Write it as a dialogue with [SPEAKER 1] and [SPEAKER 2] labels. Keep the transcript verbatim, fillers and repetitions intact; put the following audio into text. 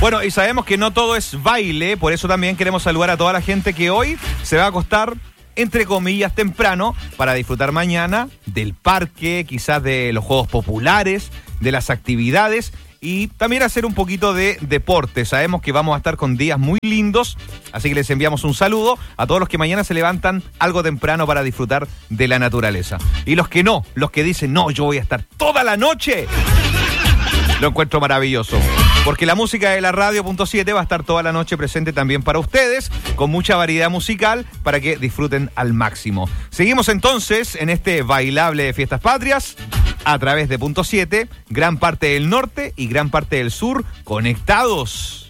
[SPEAKER 1] Bueno, y sabemos que no todo es baile, por eso también queremos saludar a toda la gente que hoy se va a acostar, entre comillas, temprano, para disfrutar mañana del parque, quizás de los juegos populares, de las actividades y también hacer un poquito de deporte. Sabemos que vamos a estar con días muy lindos, así que les enviamos un saludo a todos los que mañana se levantan algo temprano para disfrutar de la naturaleza. Y los que no, los que dicen, no, yo voy a estar toda la noche, lo encuentro maravilloso. Porque la música de la radio punto siete va a estar toda la noche presente también para ustedes, con mucha variedad musical para que disfruten al máximo. Seguimos entonces en este bailable de Fiestas Patrias a través de punto siete, gran parte del norte y gran parte del sur conectados.